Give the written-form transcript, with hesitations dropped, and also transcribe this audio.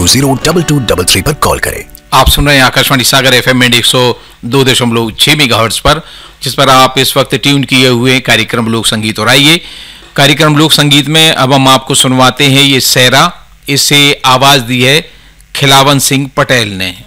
90202233 पर कॉल करें। आप सुन रहे हैं आकाशवाणी सागर FM में 102.6 मेगाहर्ट्ज पर, जिस पर आप इस वक्त ट्यून किए हुए कार्यक्रम लोक संगीत। और आइए कार्यक्रम लोक संगीत में अब हम आपको सुनवाते हैं ये सहरा। इसे आवाज दी है खिलावन सिंह पटेल ने।